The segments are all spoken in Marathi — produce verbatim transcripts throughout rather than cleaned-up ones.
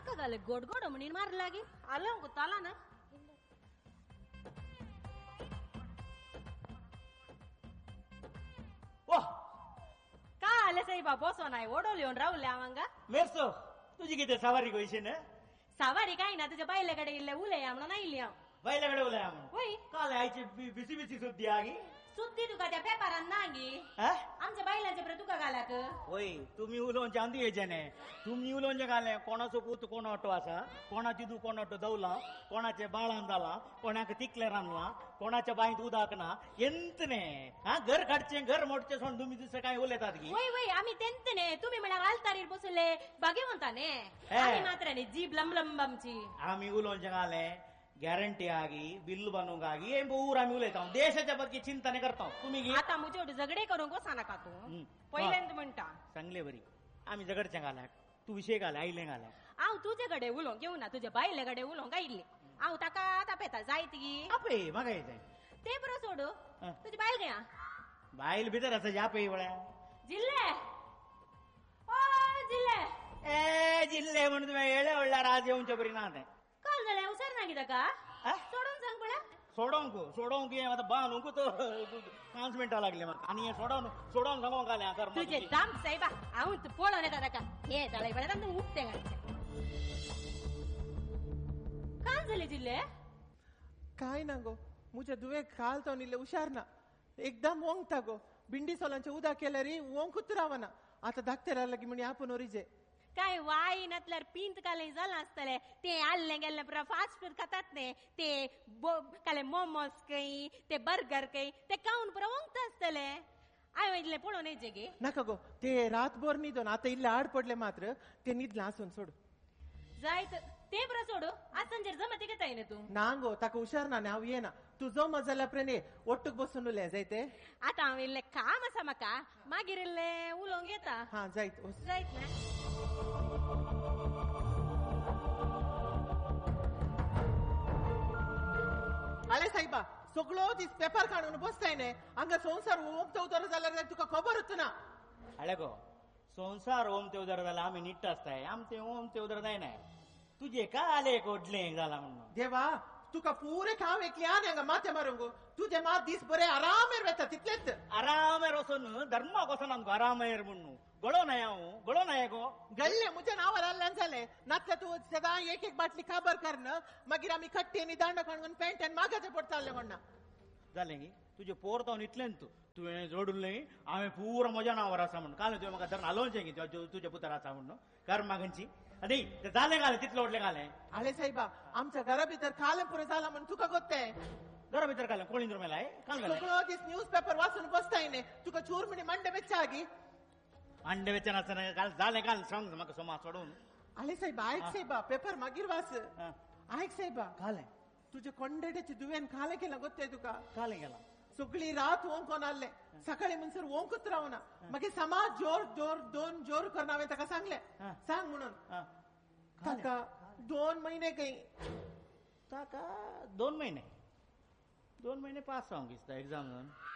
ताका घाले गोड गोड म्हणून मार लागी आलं गो ताला ना का आले साई बाबा बसो नाही ओढवली येऊन राहुल आवांगा मेरसो तुझी किती सवारी गोयशी ना सावारी काय ना तुझ्या बायल्याकडे इल्ले उले आम्हाला नाही इल्ले बायल्याकडे उले आम्हाला होय काल आईची बिसी बिसी सुद्धी आगी सुद्धी तुका त्या पेपरान नागी आमच्या बायलांच्या प्रति तुका घाला क होय तुम्ही उलोवचे आंदी येच्याने तुम्ही उलोवचे घाले कोणाचो पूत कोण ऑटो आसा कोणाची दू कोण ऑटो दवला कोणाचे बाळान जाला कोणाक तिकले रांदला कोणाच्या बाईत उदाक ना ಎಂತನೆ हा घर काढचे घर मोडचे सोड तुम्ही दुसरं काय उलयतात की होय होय आम्ही तेंतने तुम्ही म्हणा घालतारीर बसले भाग्यवंताने आम्ही मात्र जीब लंबलंब आमची आम्ही उलोवचे घाले गॅरंटी आगी बिल बनवून आगी हे ऊर आम्ही उलयता देशाच्या बद्दल चिंता करता तुम्ही आता मुझे झगडे करून गोसा नका तू पहिल्यांदा म्हणता चांगले बरी आम्ही झगडच्या घाल्या तू विषय घाला आईले घाला आव तुझ्याकडे उलोंग घेऊ ना तुझ्या बायलेकडे उलोंग गायले आव ताका तापेता जायत गी आपे मग यायचंय ते बरं सोडू तुझी बायल गया बाईल भितर असं या पे वळ्या जिल्हे ओ जिल्हे ए जिल्हे म्हणून तुम्ही येळे वळला राज येऊनच्या बरी ना काल झाल्या हुशार नाही का सोडून सांग पडा सोडवंक सोडवंक आता बांधूंक तो पाच मिनिटं लागले मग आणि सोडवून सोडवून सांगून घाले तुझे दाम साहेबा आऊन तू पोळवून येतात का हे झालंय बरं तू उठते काल झाले जिल्हे काय ना गो मुझे दुवे काल तो निले हुशार ना एकदम ओंगता गो बिंडी सोलांचे उदा केल्या री ओंग कुत्रावना आता धाकते लगी म्हणे आपण ओरिजे काय वाई नतल्यार पिंत काले झालं असतले ते आल्ले गेल्ले पुरा फास्ट फूड खातात ने ते काले मोमोस काही ते बर्गर काही ते खाऊन पुरा ओंगत असतले आय म्हटले पळून यायचे गे नका गो ते रातभर निदोन आता इल्ले आड पडले मात्र ते निदला असून सोड जायत ते बरं सोडू आज संजय जमते घेता येईन तू नांगो ताका हुशार ना हांव येना तू जो मजाला प्रेने ಒಟ್ಟುಗ್ बसून उले जायते आता हांव इल्ले काम आसा म्हाका मागीर इल्ले उलोवंक येता हा जायत जायत ना आले साहेबा सगळो दीस पेपर काढून बसताय न्ही हांगा संवसार ओमतो उतर जाल्यार तुका खबर ना आले गो संसार ओमते उदर जाल्यार आमी नीट आसताय आमचे ओमते उदर जायना तुझे का आले कोडले झाला म्हणून देवा तुका पुरे खाव एकली आनी हांगा माथे मारूंक तुझे मात दीस बरे आरामेर वता तितलेच आरामेर वचून धर्माक वचून आमकां आरामेर म्हणून गळो न्हय हांव गळो न्हय गो गल्ले म्हज्या नांवार आल्ल्यान जालें नातल्या तूं सदां एक एक बाटली काबर कर न मागीर आमी खट्टी आनी दांडो काडून पॅन्ट आनी मागाचे पडटाले म्हणना जालें गी तुजे पोर जावन इतलें तूं तुवें जोडून हांवें पुरो म्हज्या नांवार आसा म्हणून काल तुवें म्हाका धरून हालोवचें गी तुजे पुतर आसा म्हणून कर मागनची अरे जालें घालें तितलें व्हडलें घालें आले साहेबा आमच्या घरा भितर कालें पुरो जाला म्हण तुका गोत्तें घरा भितर घालें कोणी मेलाय काल सगळो दीस न्यूज पेपर वाचून बसताय न्ही तुका चूर म्हणी मंडे बेच्चा गी अंडे वेचन आसतना काल जालें काल सांग म्हाका सोमा सोडून आले साहेबा आयक साहेबा पेपर मागीर वाच आयक साहेबा कालें तुझे कोंडेड्याचे दुवेन कालें केला गोत्तें तुका कालें गेला सगळी रात ओंक कोण आले सकाळी म्हणसर ओंकूच रावना मागीर समाज जोर जोर दोन जोर करून हांवें ताका सांगलें सांग म्हणून ताका दोन महिने काही ताका दोन महिने दोन महिने पास जावंक दिसता एग्जाम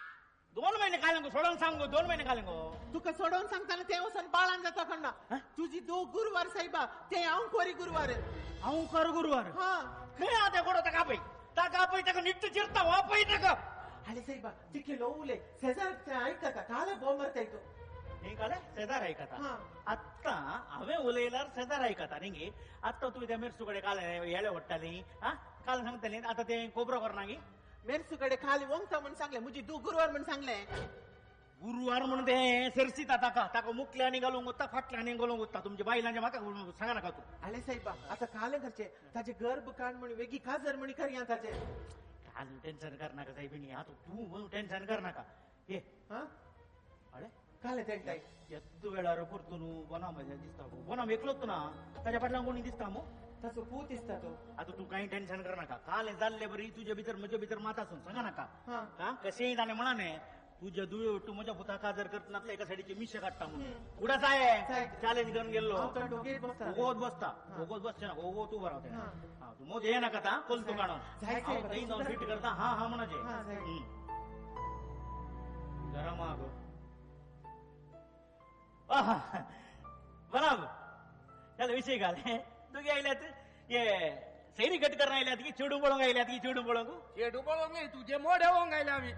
दोन महिने कालें गो सोडून सांग गो दोन महिने कालें गो तुका सोडून सांगताना ते वचून बाळान जाता कण्णा तुझी दो गुरुवार साहेबा ते हांव कोरी गुरुवार हांव कर गुरुवार हा खंय आहा ते गोडो ताका आपय ताका आपय ताका नीट चिरता वापय ताका आले साहेबा तितले लोवले शेजार आयकता काले बोंब मारताय तो हे काले शेजार आयकता आत्ता हांवें उलयल्यार शेजार आयकता न्ही आत्ता तुवें त्या मिरसुकडे काल येळे ओडटाली हा काल सांगताली आतां तें कोबरो करना गी मेरसुकडे खाली ओंगता म्हणून सांगले मुजी दू गुरुवार म्हणून सांगले गुरुवार म्हणून ते सरसिता ताका ताका मुखल्यानी घालूंक वता फाटल्यानी घालूंक वता तुमच्या बायलांचे म्हाका सांगा नाका तू आले साहेबा आता काले करचे ताचे गर्भ काढ म्हण वेगी काजर म्हणी करया ताचे काल टेन्शन कर नाका साहेबिनी आता तू टेन्शन कर नाका ये हा अरे काले तेंटाय येद्दू वेळार परतून बनाव म्हज्या दिसता बनाव एकलोच ना ताच्या फाटल्यान कोणी दिसता मग ताचो पूत दिसता तो आता तू काही टेन्शन कर नाका काल जाल्ले बरी तुझ्या भितर म्हज्या भितर मात आसून सांगा नाका हा कशेंय जालें म्हणाने तुझ्या दुवे तू म्हज्या पुता काजर करतनातले एका सायडीचे मिशे काडटा म्हणून उडा जाय चॅलेंज घेवन गेल्लो ओगोत बसता ओगोत बसचे ना ओगोत उबो रावते हा तू मोद ये नाका ता कोल तू काडून थंय जावन फिट करता हा हा म्हणाचे जरा माग बराबर त्याला विषय घाले तुगे आयल्यात ये सैरी गट करून आयल्यात की चेडू पळोवंक आयल्यात की चेडू पळोवंक चेडू पळोवंक नाही तुझे मोठे होवंक आयले आम्ही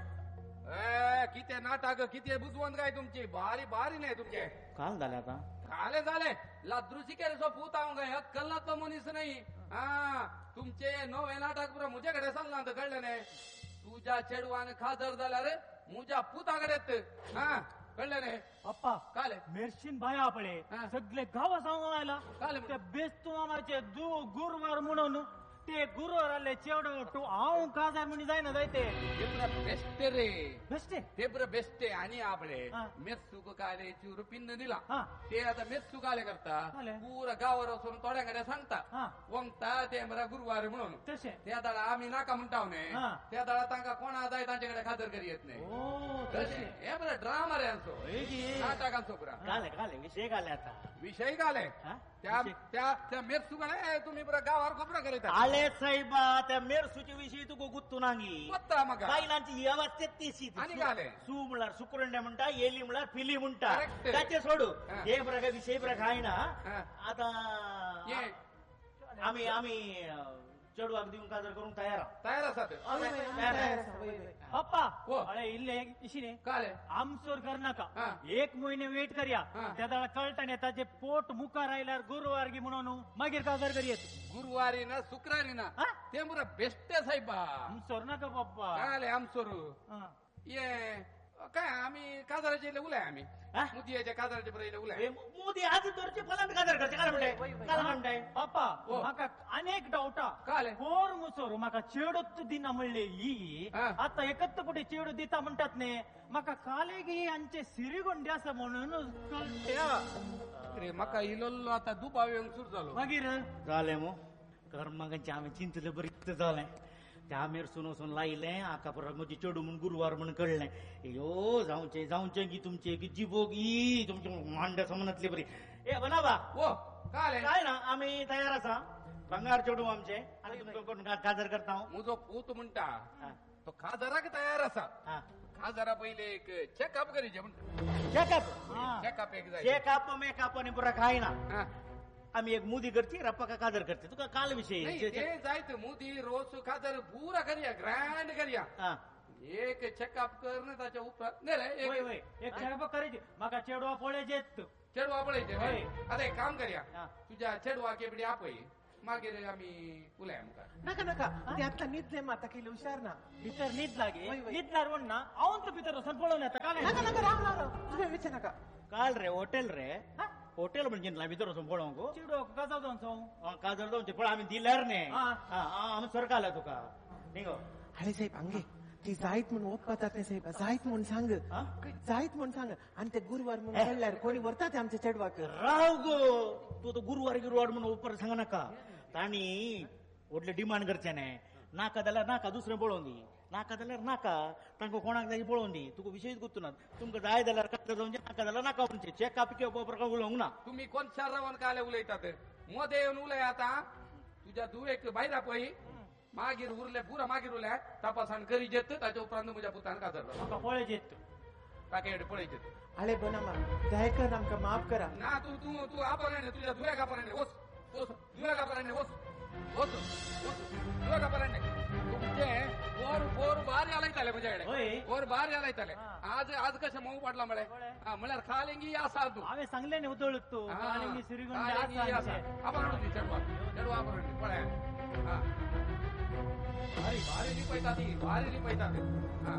ए, किती नाटक किती बुजवंत काय तुमची भारी भारी नाही तुमचे काल झाले आता झाले झाले लादृशी केले सो पूत आऊंग गए कल्ला तो मनीस नाही हा तुमचे नवे नाटक पुरा मुझ्याकडे सांगला तर कळलं नाही तुझ्या चेडवाने खासदार झाला रे मुझ्या पुताकडे हा कळलं नाही अप्पा काले मेर्शिन भाया आपले हा. सगळे गाव सांगून आयला काले त्या बेस्तू मामाचे दु गुरुवार म्हणून ते गुरुवार आले चेवड तू हांव काजार म्हणी जायना जायते ते पुरा बेस्ट रे बेस्टे ते पुरा बेस्ट आणि आपले हा. मेत्सुक काले चूर पिन्न दिला हा. ते आता मेत्सू काले करता काले? पुरा गावावर वचून थोड्याकडे सांगता हा. वंगता ते मरा गुरुवार म्हणून तसे त्या दाडा आम्ही नाका म्हणटाव ने हा. त्या दाडा तांका कोणा जाय तांच्याकडे खातर करी येत नाही ओ तसे तसे हे बरं ड्रामा रे आमचो होय की? नाटकांचो पुरा काले काले विषय काले आता विषय काले हा? त्या विषय- त्या त्या मेत्सुकाने तुम्ही पुरा गावावर खबर करीत आले साहेबा त्या मेरसूच्या विषयी तुका गुत्तू नांगी पत्ता मग बायलांची अवस्थेत तेशी आणि काले? सू म्हळ्यार सुकुरंड्या म्हणटा येली म्हळ्यार फिली म्हणटा Correct. त्याचे सोडू हा. हे प्रकार विषय प्रकार आहे ना हा. आता ये आम्ही आम्ही अं, चढवाक देऊन काजर करून तयार आहोत. तयार असतात वय, वय, आम्ही तयार आहोत, वय, वय. अप्पा हो. अरे इल्ले इशिने काले आमचोर कर नका हा. एक महिने वेट करया हा. त्या दाडा कळटाने ताचे पोट मुखार आयल्यार गुरुवार गी म्हणून मागीर काजार करी येत गुरुवारी ना शुक्रारी ना हा? ते मुरा बेस्ट साहेबा आमचोर नका बाप्पा काले आमचोरू हा. ये काय आम्ही काजाराचे उलाय आम्ही हा? मुदियाच्या काजाराचे पहिले उलाय हे मोदी आधी तोरचे फलांत काजर करते काय म्हणताय काय म्हणताय अप्पा हो. म्हाका अनेक डावटा काले? कोर मुसोर म्हाका चेडूच दिना म्हणले ही हा. आता एकत्र कुठे चेडू दिता म्हणतात ने म्हाका काले गी आमचे सिरिगोंडे असं म्हणून कळत्या अरे मका इलोल्लो आता दुपाव येऊन सुरू झालो मागीर झालंय मग कर्मागांचे आम्ही चिंतलं बरीच झालंय त्या मेर सुन वसून लायले आका परत म्हणजे चेडू म्हणून गुरुवार म्हणून कळलंय यो जाऊचे जाऊचे की तुमचे की जिबोगी तुमच्या मांड्या समनातली बरी ए बनाबा ओ काले काय ना आम्ही तयार असा भंगार चेडू आमचे आणि तुमचं कोण का- काजर करता हो. मुजो पूत म्हणता हा, तो खाजारा तयार असा हा. खाजारा पहिले एक चेकअप करीचे म्हणतो चेकअप हा. चेकअप एक जाय चेकअप मेकअप आणि पुरा काय ना हा. आम्ही एक मुदी करते रप्पा का काजर करते तुका काल विषय नाही जे- ते जायचं मोदी रोज खाजार पुरा करूया ग्रँड करूया हा. एक चेकअप करणं त्याच्या उपरांत नाही रे होय एक होय एक चेडवा करायचे म्हाका चेडवा पळे जेत चेडवा पळायचे होय. आता एक काम करूया हा. तुझ्या चेडवा केपडी आपय मागीर आम्ही उलया मुखार नका नका ते आता निघले माता केली हुशार ना भितर नीट लागे होय, होय. नीट लागून ना आवून तर भितर वचून पळून येता काले नका नका राम राम राम तुझ्या विचार नका काल रे हॉटेल रे हॉटेल म्हणजे ना भितर वचून पळोवंक चेडवा कसा जाऊन जाऊ अं, काजर जाऊन पण आम्ही दिल्यार ने हा. आम्ही सरकारला तुका निघो अरे साहेब अंगे ती जायत म्हणून ओपतात नाही साहेब जायत म्हणून सांग हा? जायत म्हणून सांग आणि ते गुरुवार म्हणून कळल्यार कोणी वरतात आमच्या चेडवाक राव गो तू तो गुरुवार गिरुवार म्हणून उपर सांगा नका ताणी व्हडले डिमांड करचे नाही नाका जाल्यार नाका दुसरें पळोवन दी नाका जाल्यार नाका तांकां कोणाक जाय पळोवन दी तुका विशयच गुर्तुना तुमकां जाय जाल्यार काजर जावचे नाका जाल्यार नाका म्हणचे चेकअप किंवा प्रकार उलोवंक ना तुम्ही कोण शारावन काले उलयतात मध्ये येऊन उलय आता तुझ्या दुवेक भायरा पळय मागीर उरले पुरा मागीर उरल्या तपासान करी जेत ताच्या उपरांत म्हज्या पुतान काजर म्हाका पळे जेत ताके पळयचे अरे बनामा दयाकर आमकां माफ करा ना तू तू तू आपराने तुझ्या दुव्याक आपराने वच वच दुव्याक आपराने वच वच वच दुव्याक आपराने तुमचे पोर पोर बार यालायताले होय. म्हज्याकडे पोर बार यालायताले आज आज कशें मऊ पडला म्हळे हा म्हळ्यार खालेंगी आसा तू हांवें सांगले न्ही उदळत तू आणि सिरिगोंडे खालेंगी आसा आसा आमचे. आपराने चेडवा चेडवा आपराने पळय हा भारी भारी लिपयता ती भारी लिपयता ते हा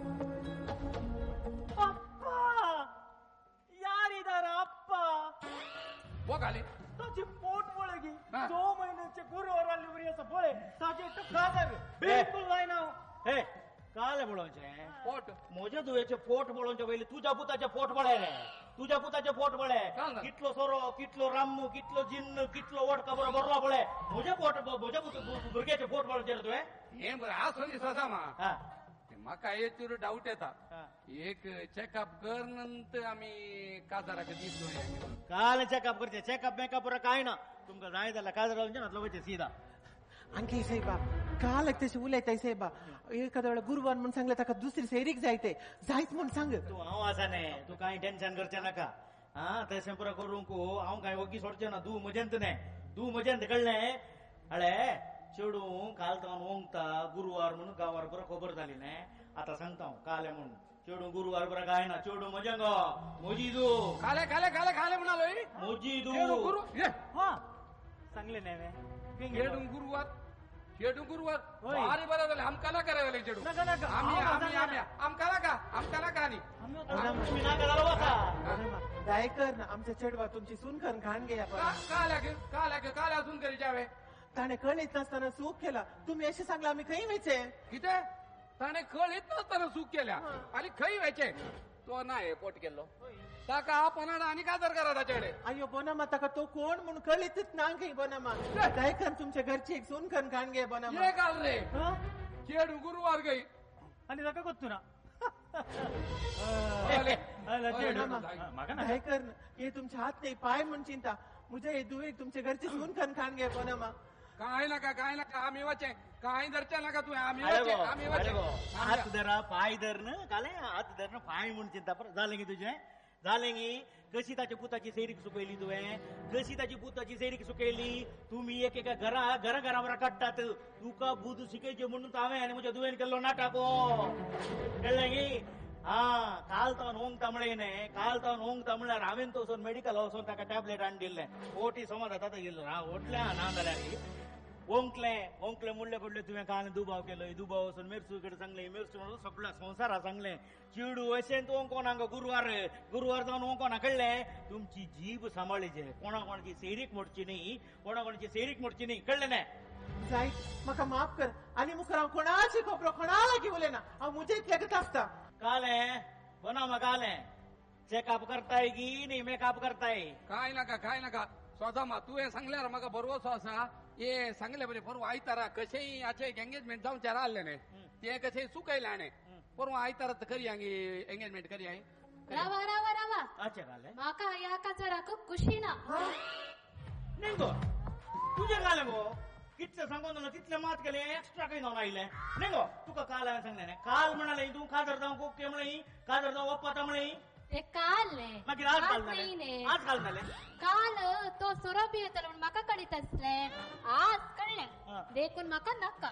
अप्पा यार इधर अप्पा वो घाले ताची पोट पळे गी हा. दोन महिन्याचे गुरुवार आली बरी असं पळे ताचे तो काजर बिलकुल नाही ना हे काल पळोवचे पोट म्हज्या दुयेचे फोट पळोवचे पयलीं तुज्या पुताचे फोट पळय रे तुज्या पुताचे फोट पळय काल ना. कितलो सोरो कितलो रामू कितलो जिन्न कितलो वटका बरो भरला पळय म्हजे फोट म्हज्या पुत- भुरग्याचे फोट पळोवचे रे तुवें हे बरं हा सोनी ससा मा हा म्हाका याचेर डाऊट येता हा. एक चेकअप कर नंतर आम्ही काजाराक दिसलो काल चेकअप करचे चेकअप मेकअप पुरा काय ना तुमकां जाय जाल्यार काजर जावचे ना वयचे सीधा आणखी साहेबा काल तशी उलयताय साहेबा एखाद्या वेळा गुरुवार म्हणून सांगले ताका दुसरी सैरीक जायते जायत म्हणून सांग तू हांव आसा न्ही तू कांय टेन्शन करचे नाका हा तशें पुरा करूंक हांव कांय वगी सोडचे ना तूं म्हजेंत न्ही तू मजेन कळलें अळे चेडू काल तावन ओंगता गुरुवार म्हणून गांवार बरो खबर जाली न्ही आतां सांगता हांव काले म्हणून चेडू गुरुवार बरो गायना चेडू मजें गो मोजी तू काले काले काले काले म्हणालोय मोजी तू चेडू गुरु ये हा सांगले नाही चेडू गुरुवार चेडू गुरुवार होय. भारी बरं झालं आमकाला करायला चेडू नका, नका. आम्ही आम्हाला आम्ही सांगा आम्ही आमकाला का आमकाला का आणि तुम्ही नाका झाला वता गायकर ना आमच्या चेडवा तुमची सुनकन खाण घे आपण काल्या घे काल्या घे काल्या असून करी जावे ताणे कळीत नसताना सुख केला तुम्ही असे सांगला आम्ही काही व्हायचे किती ताणे कळ येत नसताना सुख केल्या आणि खई व्हायचे तो नाही पोट केलो ताका आपण आणि कादर करा त्याच्याकडे अयो बोनामा ताका तो कोण म्हणून कळीतच ना काही बोनामा गायकर तुमच्या घरची एक सुनकन खाण घे बोनामा ये काल रे चेडू गुरुवार गई आणि नका ಗೊತ್ತು ना अले. अला चेडू बोनामा, हा, मागा ना गायकर हे तुमच्या हात नाही पाय म्हणून चिंता मुझे हे दुवे तुमच्या घरची सुनकन खाण घे बोनामा काय नका काय नका आम्ही वाचे काय दरच्या नका तू आम्ही अरे वाचे गो, आम्ही अरे गो. वाचे हात धरा पाय धर न काले हात धर न पाय म्हणून चिंता पर झाले की तुझे झाले की कशी ताच्या पुताची सैरीक सुकयली तुवें कशी ताची पुताची सैरीक सुकयली तुम्ही एक एका घरा घरा घरा बरा काडटात तुका बुध शिकयचे म्हणून हांवें आनी म्हज्या दुवेन केल्लो नाटक कळ्ळें की हा काल तावन ओंगता म्हळे न्ही काल तावन ओंगता म्हळ्यार हांवें तो वचून मेडिकल वचून ताका टॅबलेट हाडून दिल्लें ओटी समज आतां गेलो हा ओटल्या ना जाल्यार ओंकलें ओंकलें म्हणले पडले तुवें काल दुबाव केलोय दुबाव वचून मेरसू कडेन सांगलें मेरसू म्हणून सगळ्या संवसारा सांगलें चिडू अशें तूं ओंकोना हांगा गुरुवार गुरुवार जावन ओंकोना कळ्ळें तुमची जीब सांबाळीचे कोणा कोणाची सैरीक मोडची न्ही कोणा कोणाची सैरीक मोडची न्ही कळ्ळें न्ही जाय म्हाका माफ कर आनी मुखार हांव कोणाची खोबरो कोणाला घेवले ना हांव मुजेच लेगत आसता कालें बना म्हाका कालें चेकअप करताय की न्ही मेकअप करताय काय नका काय नका स्वता मा तू हे सांगल्यार म्हाका बरोवसो आसा हे सांगले बरे परवा आयतारा कशेय हाचे एंगेजमेंट जावन चार आसले न्ही ते कशेय सुकयले हाणे परवा आयतारा करी हांगे एंगेजमेंट करी हाय रावा रावा रावा अच्छा कालें म्हाका याका जराक खुशी ना न्ही गो तुजें कालें गो कितले सांगून ना तितले मात केले एक्स्ट्रा काही जावन आयले न्ही गो तुका काल हांवें सांगलें न्ही काल म्हणाले तूं काजर जावं कोके म्हळें काजर जावं वप्पाता म्हळें ते काल ने मागीर आज काल नाही जालें ने आज काल जालें काल तो सोरोबी येतलो म्हणून म्हाका कळीत असले आज हा. कळ्ळें देखून म्हाका नाका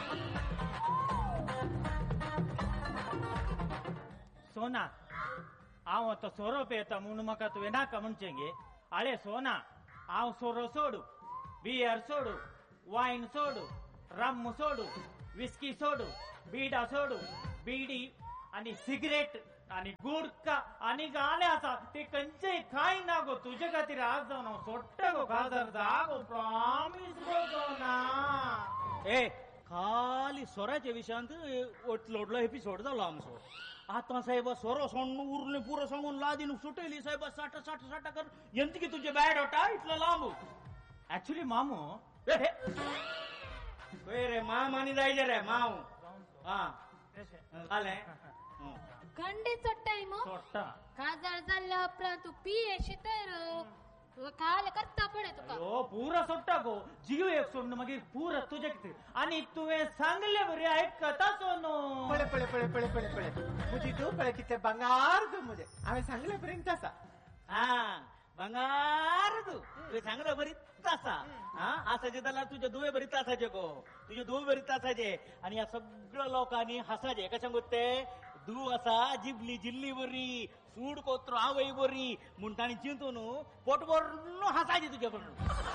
सोना हांव तो सोरो पेता म्हणून म्हाका तुवें नाका म्हणचें गे आळे सोना हांव सोरो सोडू बियर सोडू वायन सोडू रम्म सोडू विस्की सोडू बीडा सोडू बीडी आणि सिगरेट आणि गुडका आणि गाणे आसा ते खंयचे खाय ना गो तुजे खातीर आज जावन हांव सोडटा गो काजर जा गो प्रॉमिस गो सोना ए खाली सोऱ्याच्या विशयांत लोडलो एपिसोड जालो आमचो आतां साहेब सोरो सोडून उरलें पुरो सांगून लादीन सुटयली साहेब साठ साठ साठ कर ಎಂತ की तुझे बॅड होता इतलो लांब ऍक्च्युली मामू रे माम आनी जायचे रे माव हा आले गंडी चोट्टाय मो सोडटा काजार जाल्ल्या उपरांत तू पिये शितर काल करता पडे तुका अयो पुरा सोडटा गो जीव एक सोडणं मागीर पुरा तुझे कितें आनी तुवें सांगले बरी आयकता सोनू पळे पळे पळे पळे पळे पळे मुजी तू पळे कितें भांगार तू मुजे हांवें सांगले पर्यंत आसा हा बंगार तू तुवें सांगलं बरीच आसा हा आसाचे जाल्यार तुजे दुवे बरीच आसाचे गो तुजे दुवे बरीच आसाचे आनी ह्या सगळ्या लोकांनी हासाचे कशें सांगू ते दू आसा जिबली जिल्ली बरी सूड कोत्रो आवय बरी म्हूण तांणी चिंतून पोट भरून हासायचे तुजे म्हणून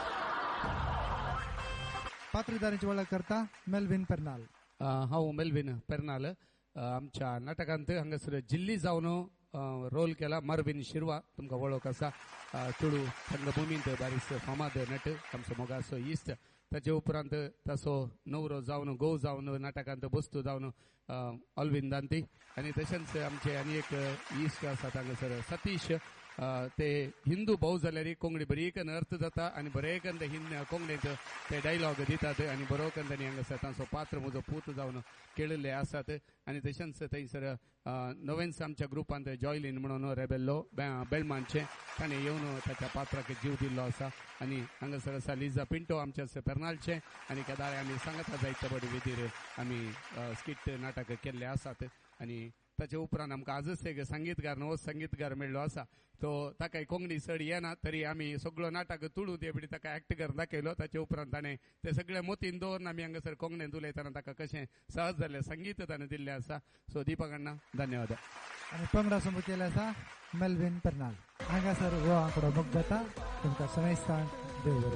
पात्रधारांची वळख करता मेल्विन पेर्नाल हांव मेल्विन पेर्नाल आमच्या नाटकांत हांगासर जिल्ली जावन रोल केला मार्विन शिरवा तुमकां वळख आसा चेडू रंगभुमींत बारीक फामाद नट आमचो मोगाचो इश्ट ताचे उपरांत ताचो नवरो जावन घोव जावन नाटकांत बस्तू जावन अल्विंदांती आनी तशेंच आमचे आनी एक इश्ट आसात हांगासर सतीश ते हिंदू भाऊ जाल्यार कोंकणी बरी कन अर्थ जाता आनी बरे कन ते हिंद कोंकणीत ते डायलॉग दितात आनी बरो कन तांणी हांगासर तांचो पात्र म्हजो पूत जावन केळिल्ले आसात आनी तशेंच थंयसर नवेन्स आमच्या ग्रुपांत जॉयलीन म्हणून रेबेल्लो बेळमांचे ताणें येवन ताच्या पात्राक जीव दिल्लो आसा आनी हांगासर आसा लिझा पिंटो आमच्या पेर्नालचे आनी केदाळे आमी सांगता जायते बरे विधीर आमी स्किट नाटक केल्ले आसात आनी ताचे उपरांत आमकां आजच एक संगीतकार नवो संगीतकार मेळ्ळो आसा. तो ताका कोंकणी चड येना तरी आमी सगळो नाटक तुडून ते बडी ताका एक्ट करून दाखयलो. ताचे उपरांत ताणें ते सगळे मोतीन दवरून आमी हांगासर कोंकणींत उलयतना ताका कशें सहज जाल्लें संगीत ताणें दिल्लें आसा. सो दिपक अण्णा धन्यवाद. आणि पंगडा समोर केला आसा मेल्विन पेर्नाल. हांगासर हो आंकडो मुक्त जाता. तुमकां समेस्तान देव बरें.